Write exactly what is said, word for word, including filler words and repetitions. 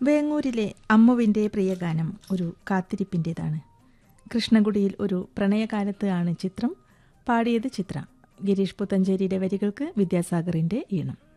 വേങ്ങൂരിലെ അമ്മുവിൻ്റെ പ്രിയഗാനം ഒരു കാത്തിരിപ്പിൻ്റേതാണ്. കൃഷ്ണകുടിയിൽ ഒരു പ്രണയകാലത്ത് ആണ് ചിത്രം. പാടിയത് ചിത്ര. ഗിരീഷ് പുത്തഞ്ചേരിയുടെ വരികൾക്ക് വിദ്യാസാഗറിൻ്റെ ഈണം.